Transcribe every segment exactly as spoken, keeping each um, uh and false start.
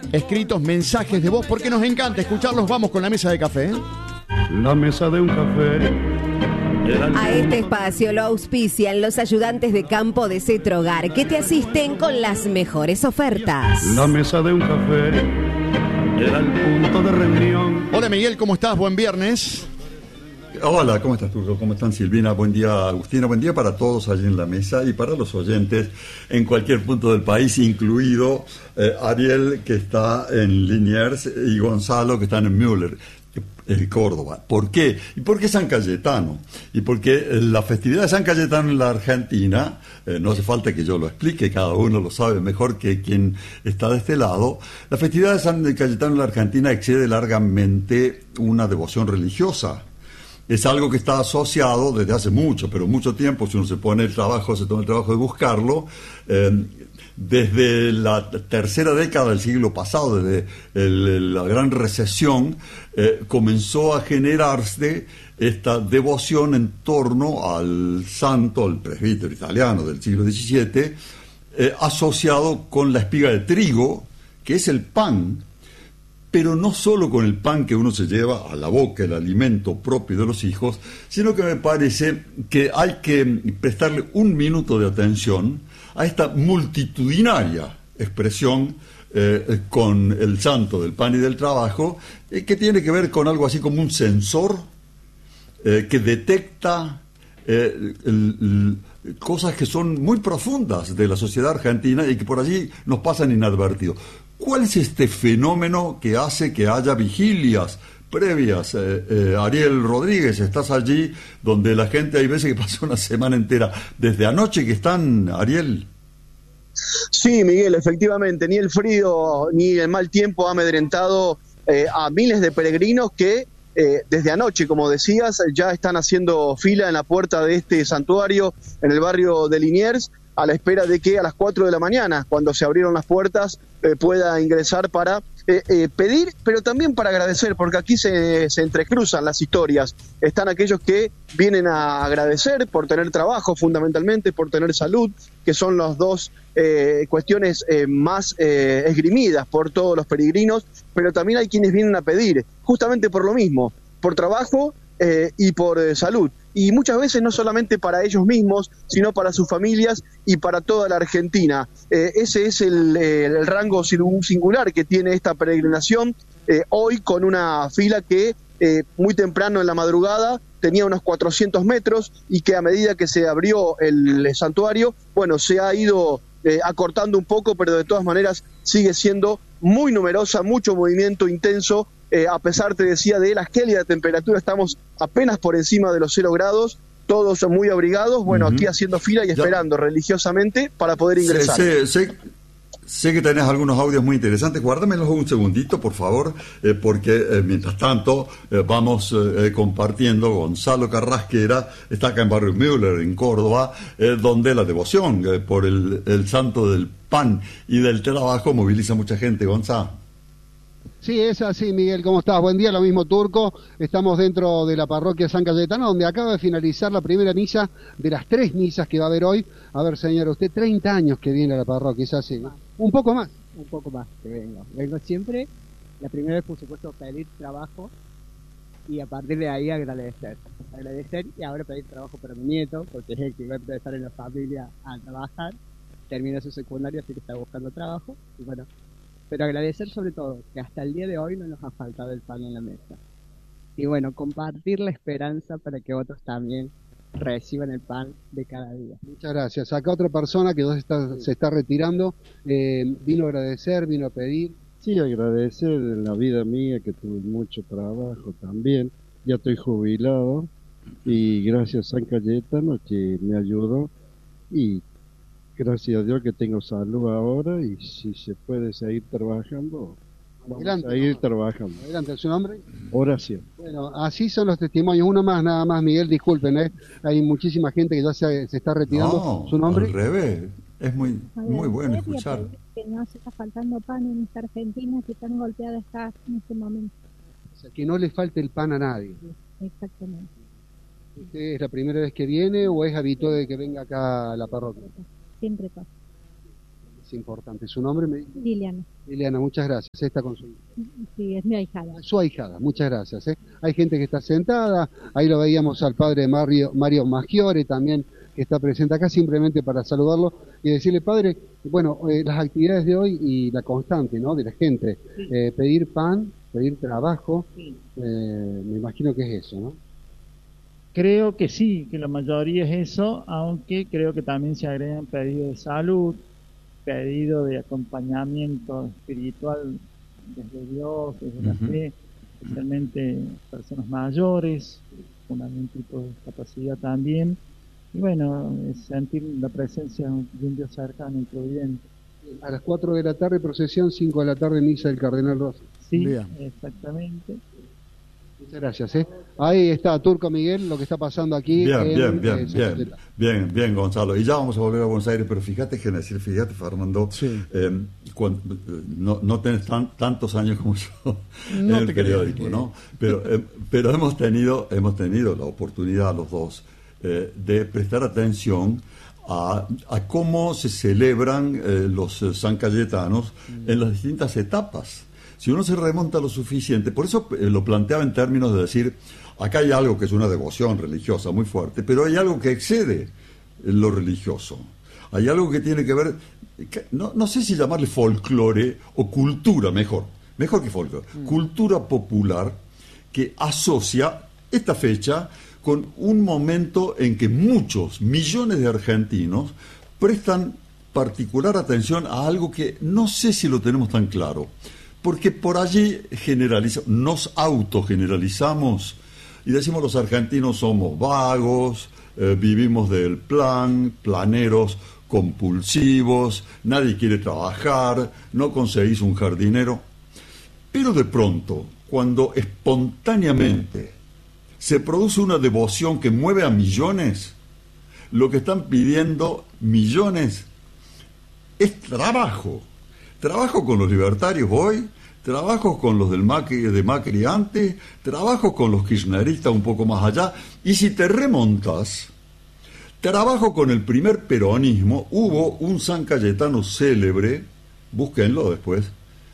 escritos, mensajes de voz, porque nos encanta escucharlos. Vamos con la mesa de café, ¿eh? La mesa de un café. A este espacio lo auspician los ayudantes de campo de Cetrogar, que te asisten con las mejores ofertas. La mesa de un café era el punto de reunión. Hola Miguel, ¿cómo estás? Buen viernes. Hola, ¿cómo estás, Turco? ¿Cómo están, Silvina? Buen día, Agustina. Buen día para todos allí en la mesa y para los oyentes en cualquier punto del país, incluido eh, Ariel, que está en Liniers, y Gonzalo, que están en Müller, en Córdoba. ¿Por qué? ¿Y por qué San Cayetano? Y porque la festividad de San Cayetano en la Argentina, eh, no hace falta que yo lo explique, cada uno lo sabe mejor que quien está de este lado. La festividad de San Cayetano en la Argentina excede largamente una devoción religiosa. Es algo que está asociado desde hace mucho, pero mucho tiempo, si uno se pone el trabajo, se toma el trabajo de buscarlo, eh, desde la tercera década del siglo pasado, desde el, la gran recesión, eh, comenzó a generarse esta devoción en torno al santo, al presbítero italiano del siglo diecisiete, eh, asociado con la espiga de trigo, que es el pan, pero no solo con el pan que uno se lleva a la boca, el alimento propio de los hijos, sino que me parece que hay que prestarle un minuto de atención a esta multitudinaria expresión eh, con el santo del pan y del trabajo, eh, que tiene que ver con algo así como un sensor eh, que detecta eh, el, el, cosas que son muy profundas de la sociedad argentina y que por allí nos pasan inadvertidos. ¿Cuál es este fenómeno que hace que haya vigilias previas? Eh, eh, Ariel Rodríguez, estás allí donde la gente hay veces que pasa una semana entera. Desde anoche que están, Ariel. Sí, Miguel, efectivamente, ni el frío ni el mal tiempo ha amedrentado eh, a miles de peregrinos que eh, desde anoche, como decías, ya están haciendo fila en la puerta de este santuario en el barrio de Liniers, a la espera de que a las cuatro de la mañana, cuando se abrieron las puertas, eh, pueda ingresar para eh, eh, pedir, pero también para agradecer, porque aquí se, se entrecruzan las historias. Están aquellos que vienen a agradecer por tener trabajo, fundamentalmente, por tener salud, que son las dos eh, cuestiones eh, más eh, esgrimidas por todos los peregrinos, pero también hay quienes vienen a pedir, justamente por lo mismo, por trabajo eh, y por eh, salud. Y muchas veces no solamente para ellos mismos, sino para sus familias y para toda la Argentina. Eh, ese es el, el rango singular que tiene esta peregrinación, eh, hoy con una fila que eh, muy temprano en la madrugada tenía unos cuatrocientos metros y que a medida que se abrió el santuario, bueno, se ha ido eh, acortando un poco, pero de todas maneras sigue siendo muy numerosa, mucho movimiento intenso. Eh, a pesar, te decía, de la gélida temperatura, estamos apenas por encima de los cero grados, todos muy abrigados, bueno, uh-huh. aquí haciendo fila y esperando ya religiosamente para poder ingresar. Sé, sé, sé, sé que tenés algunos audios muy interesantes, guárdamelos un segundito, por favor, eh, porque eh, mientras tanto eh, vamos eh, compartiendo. Gonzalo Carrasquera está acá en Barrio Müller, en Córdoba, eh, donde la devoción eh, por el, el santo del pan y del trabajo moviliza mucha gente. Gonzalo. Sí, es así, Miguel, ¿cómo estás? Buen día, lo mismo, Turco. Estamos dentro de la parroquia San Cayetano, donde acaba de finalizar la primera misa de las tres misas que va a haber hoy. A ver, señora, usted treinta años que viene a la parroquia, ¿es así? Un poco más. Un poco más que vengo. Vengo siempre, la primera vez, por supuesto, pedir trabajo y a partir de ahí agradecer. Agradecer y ahora pedir trabajo para mi nieto, porque es el que va a empezar en la familia a trabajar. Termina su secundario, así que está buscando trabajo. Y bueno, pero agradecer sobre todo que hasta el día de hoy no nos ha faltado el pan en la mesa. Y bueno, compartir la esperanza para que otros también reciban el pan de cada día. Muchas gracias. Acá otra persona que se está, se está retirando, eh, vino a agradecer, vino a pedir. Sí, agradecer en la vida mía, que tuve mucho trabajo también. Ya estoy jubilado y gracias a San Cayetano que me ayudó y gracias a Dios que tengo salud ahora y si se puede seguir trabajando, vamos Adelante, a seguir no. trabajando. Adelante, ¿su nombre? Horacio. Bueno, así son los testimonios. Uno más, nada más, Miguel, disculpen, ¿eh? Hay muchísima gente que ya se, se está retirando. No, ¿Su nombre? Al revés, es muy, muy bueno escuchar. Que no se está faltando pan en esta Argentina que tan golpeada está en este momento. O sea, que no le falte el pan a nadie. Exactamente. ¿Usted es la primera vez que viene o es habitual de que venga acá a la parroquia? Siempre pasa. es importante. ¿Su nombre? Me... Liliana. Liliana, muchas gracias. Esta consulta. Sí, es mi ahijada. Su ahijada, muchas gracias. ¿eh? Hay gente que está sentada, ahí lo veíamos al padre Mario, Mario Maggiore también, que está presente acá, simplemente para saludarlo y decirle, padre, bueno, eh, las actividades de hoy y la constante, ¿no?, de la gente, sí. eh, pedir pan, pedir trabajo, sí. eh, me imagino que es eso, ¿no? Creo que sí, que la mayoría es eso, aunque creo que también se agregan pedidos de salud, pedido de acompañamiento espiritual desde Dios, desde uh-huh. la fe, especialmente personas mayores, con algún tipo de discapacidad también. Y bueno, sentir la presencia de un Dios cercano y providente. A las cuatro de la tarde procesión, cinco de la tarde misa del Cardenal Rosa. Sí, bien. Exactamente. Muchas gracias. ¿eh? Ahí está, Turco Miguel, lo que está pasando aquí. Bien, en, bien, bien, eh, bien, bien, bien, Gonzalo. Y ya vamos a volver a Buenos Aires, pero fíjate, Genesil, fíjate, Fernando, sí. eh, cuando, no, no tenés tan, tantos años como yo no en el periódico, que... ¿no? Pero, eh, pero hemos tenido, hemos tenido la oportunidad los dos eh, de prestar atención a, a cómo se celebran eh, los eh, San Cayetanos mm. en las distintas etapas. Si uno se remonta lo suficiente, por eso eh, lo planteaba en términos de decir, acá hay algo que es una devoción religiosa muy fuerte, pero hay algo que excede lo religioso. Hay algo que tiene que ver, que, no, no sé si llamarle folclore o cultura, mejor, mejor que folclore, mm. cultura popular que asocia esta fecha con un momento en que muchos, millones de argentinos prestan particular atención a algo que no sé si lo tenemos tan claro. Porque por allí generaliza, nos autogeneralizamos y decimos los argentinos somos vagos, eh, vivimos del plan, planeros compulsivos, nadie quiere trabajar, no conseguís un jardinero. Pero de pronto, cuando espontáneamente se produce una devoción que mueve a millones, lo que están pidiendo millones es trabajo. Trabajo con los libertarios hoy, trabajo con los del Macri, de Macri antes, trabajo con los kirchneristas un poco más allá, y si te remontas, trabajo con el primer peronismo. Hubo un San Cayetano célebre, búsquenlo después,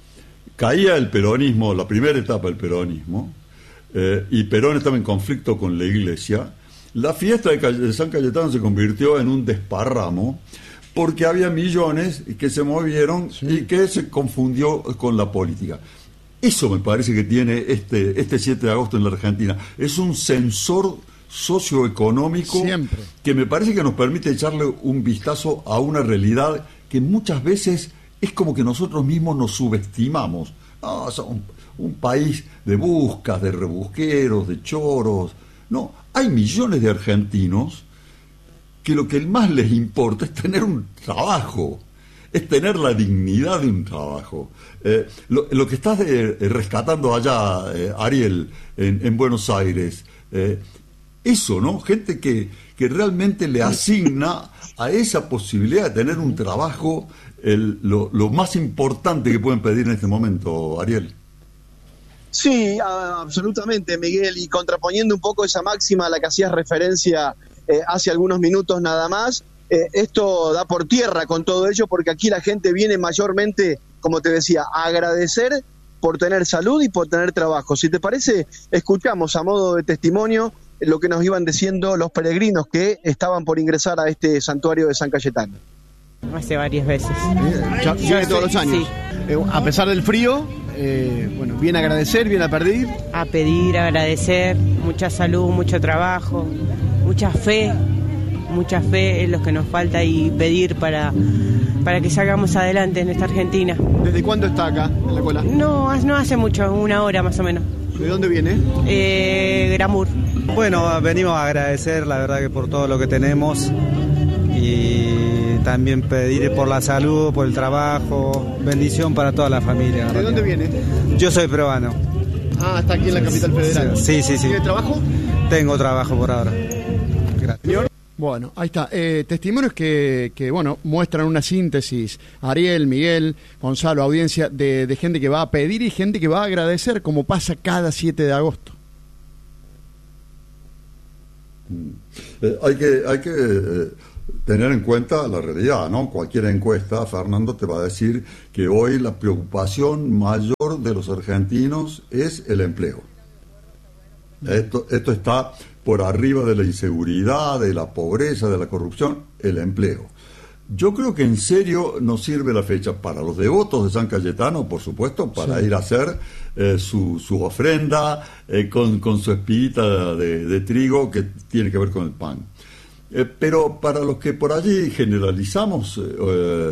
caía el peronismo, la primera etapa del peronismo, eh, y Perón estaba en conflicto con la iglesia. La fiesta de San Cayetano se convirtió en un desparramo, porque había millones que se movieron sí. y que se confundió con la política. Eso me parece que tiene este, este siete de agosto en la Argentina. Es un sensor socioeconómico Siempre. que me parece que nos permite echarle un vistazo a una realidad que muchas veces es como que nosotros mismos nos subestimamos. No, somos un, un país de buscas, de rebusqueros, de choros. No, hay millones de argentinos que lo que más les importa es tener un trabajo, es tener la dignidad de un trabajo. Eh, lo, lo que estás eh, rescatando allá, eh, Ariel, en, en Buenos Aires, eh, eso, ¿no? Gente que, que realmente le asigna a esa posibilidad de tener un trabajo el, lo, lo más importante que pueden pedir en este momento, Ariel. Sí, absolutamente, Miguel, y contraponiendo un poco esa máxima a la que hacías referencia Eh, hace algunos minutos nada más, eh, esto da por tierra con todo ello, porque aquí la gente viene mayormente, como te decía, a agradecer por tener salud y por tener trabajo. Si te parece, escuchamos a modo de testimonio lo que nos iban diciendo los peregrinos que estaban por ingresar a este santuario de San Cayetano. Hace varias veces. Ya, viene todos los años. Sí. Eh, a pesar del frío, eh, bueno, viene a agradecer, viene a pedir. A pedir, a agradecer, mucha salud, mucho trabajo, mucha fe, mucha fe es lo que nos falta y pedir para, para que salgamos adelante en esta Argentina. ¿Desde cuándo está acá, en la cola? No, no hace mucho, una hora más o menos. ¿De dónde viene? Eh, Gramur. Bueno, venimos a agradecer, la verdad, que por todo lo que tenemos y también pedir por la salud, por el trabajo, bendición para toda la familia. ¿De dónde viene? Yo soy peruano. Ah, está aquí en la capital federal. Sí, sí, sí. ¿Tiene trabajo? Tengo trabajo por ahora. Gracias. Bueno, ahí está. Eh, testimonios que, que, bueno, muestran una síntesis. Ariel, Miguel, Gonzalo, audiencia, de, de gente que va a pedir y gente que va a agradecer, como pasa cada siete de agosto. Eh, hay que, hay que eh, tener en cuenta la realidad, ¿no? Cualquier encuesta, Fernando, te va a decir que hoy la preocupación mayor de los argentinos es el empleo. Esto, esto está por arriba de la inseguridad, de la pobreza, de la corrupción, el empleo. Yo creo que en serio nos sirve la fecha para los devotos de San Cayetano, por supuesto, para sí. ir a hacer eh, su, su ofrenda eh, con, con su espiguita de, de trigo que tiene que ver con el pan. Eh, pero para los que por allí generalizamos, eh,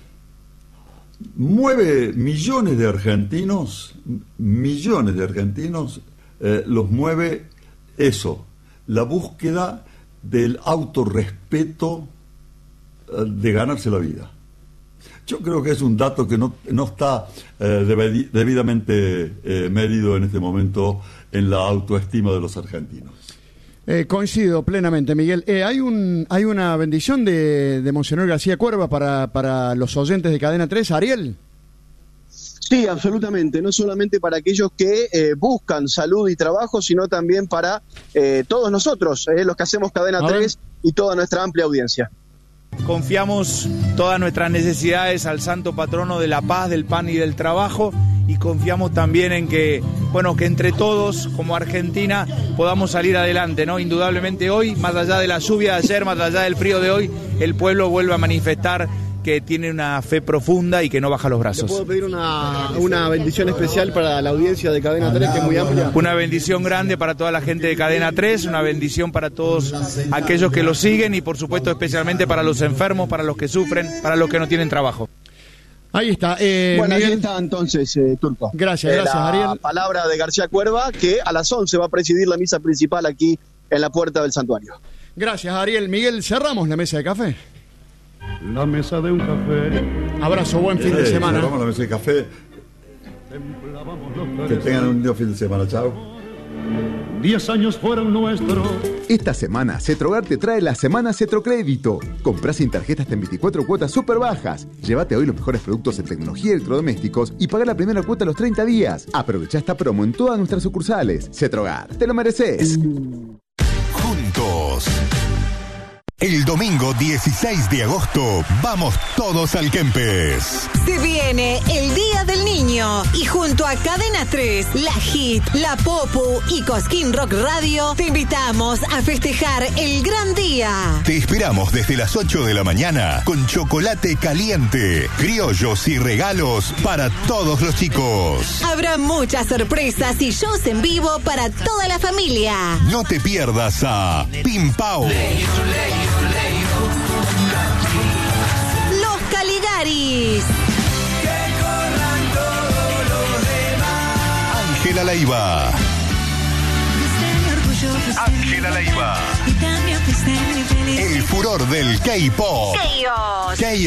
mueve millones de argentinos, millones de argentinos, eh, los mueve eso, la búsqueda del autorrespeto eh, de ganarse la vida. Yo creo que es un dato que no, no está eh, debi- debidamente eh, medido en este momento en la autoestima de los argentinos. Eh, coincido plenamente, Miguel. Eh, hay un hay una bendición de, de Monseñor García Cuerva para, para los oyentes de Cadena tres, Ariel. Sí, absolutamente, no solamente para aquellos que eh, buscan salud y trabajo, sino también para eh, todos nosotros, eh, los que hacemos Cadena tres y toda nuestra amplia audiencia. Confiamos todas nuestras necesidades al santo patrono de la paz, del pan y del trabajo, y confiamos también en que, bueno, que entre todos, como Argentina, podamos salir adelante, ¿no? Indudablemente hoy, más allá de la lluvia de ayer, más allá del frío de hoy, el pueblo vuelve a manifestar que tiene una fe profunda y que no baja los brazos. ¿Te puedo pedir una, una bendición especial para la audiencia de Cadena tres, que es muy amplia? Una bendición grande para toda la gente de Cadena tres, una bendición para todos aquellos que lo siguen y por supuesto especialmente para los enfermos, para los que sufren, para los que no tienen trabajo. Ahí está. Eh, bueno, Miguel... ahí está entonces, eh, Turco. Gracias, gracias, la Ariel. La palabra de García Cuerva, que a las once va a presidir la misa principal aquí en la puerta del santuario. Gracias, Ariel. Miguel, cerramos la mesa de café. La mesa de un café. Abrazo, buen fin de semana. Cerramos la mesa de café. Que tengan un lindo fin de semana. Chao. Diez años fueron nuestros. Esta semana, Cetrogar te trae la Semana Cetrocrédito. Comprá sin tarjeta hasta en veinticuatro cuotas súper bajas. Llévate hoy los mejores productos en tecnología y electrodomésticos y paga la primera cuota a los treinta días. Aprovecha esta promo en todas nuestras sucursales. Cetrogar, te lo mereces. Juntos. El domingo dieciséis de agosto, vamos todos al Kempes. Se viene el Día del Niño y junto a Cadena tres, La Hit, La Popu y Cosquín Rock Radio, te invitamos a festejar el gran día. Te esperamos desde las ocho de la mañana con chocolate caliente, criollos y regalos para todos los chicos. Habrá muchas sorpresas y shows en vivo para toda la familia. No te pierdas a Pim Pau, Los Caligaris, Ángela Leiva, Ángela Leiva, el furor del K-pop, Chaos. Chaos.